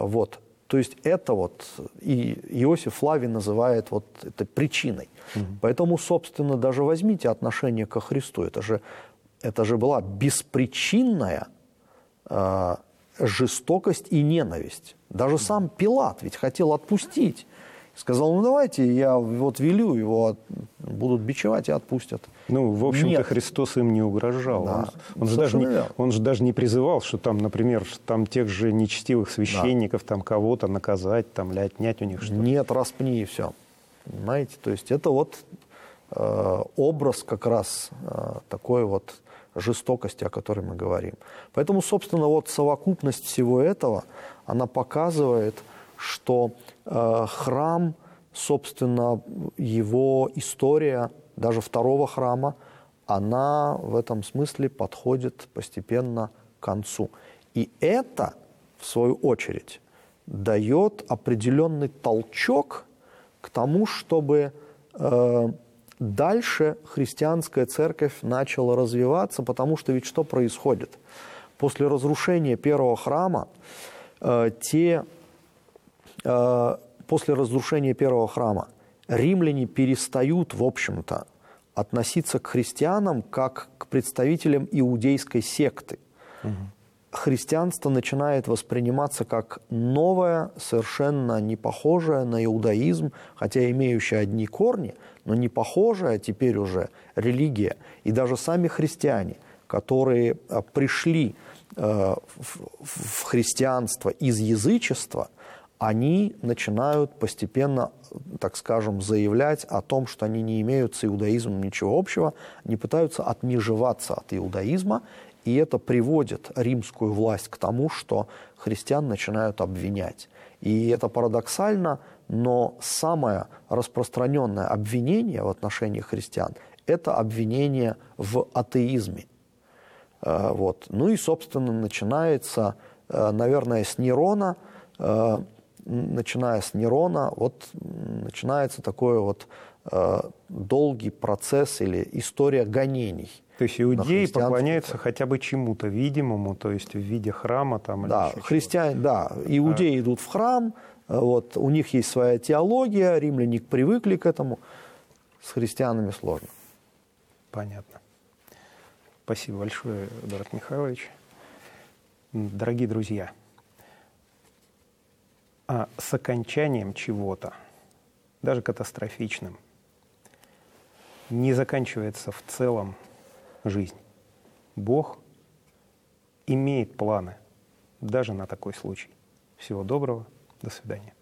Вот. То есть это вот, и Иосиф Флавий называет вот это причиной. Поэтому, собственно, даже возьмите отношение ко Христу. Это же была беспричинная жестокость и ненависть. Даже сам Пилат ведь хотел отпустить. Сказал, ну давайте, я вот велю его, будут бичевать и отпустят. Ну, в общем-то, Христос им не угрожал. Да, он же даже не призывал, что там, например, там тех же нечестивых священников, там кого-то наказать, там, или отнять у них что-то. Нет, распни и все. Понимаете? То есть это вот образ как раз такой вот жестокости, о которой мы говорим. Поэтому, собственно, вот совокупность всего этого, она показывает, что храм, собственно, его история, даже второго храма, она в этом смысле подходит постепенно к концу. И это, в свою очередь, дает определенный толчок к тому, чтобы дальше христианская церковь начала развиваться, потому что ведь что происходит? После разрушения первого храма после разрушения первого храма римляне перестают, в общем-то, относиться к христианам как к представителям иудейской секты. Христианство начинает восприниматься как новое, совершенно не похожее на иудаизм, хотя имеющее одни корни, но не похожая теперь уже религия. И даже сами христиане, которые пришли в христианство из язычества, они начинают постепенно, так скажем, заявлять о том, что они не имеют с иудаизмом ничего общего, не пытаются отмежеваться от иудаизма, и это приводит римскую власть к тому, что христиан начинают обвинять. И это парадоксально, но самое распространенное обвинение в отношении христиан – это обвинение в атеизме. Вот. Ну и, собственно, начинается, наверное, с Нерона, начинается такой вот долгий процесс или история гонений. То есть иудеи поклоняются хотя бы чему-то видимому, то есть в виде храма там, да, или христиане, да, иудеи идут в храм, вот, у них есть своя теология, римляне привыкли к этому, с христианами сложно. Понятно. Спасибо большое, Эдуард Михайлович. Дорогие друзья, с окончанием чего-то, даже катастрофичным, не заканчивается в целом жизнь. Бог имеет планы даже на такой случай. Всего доброго, до свидания.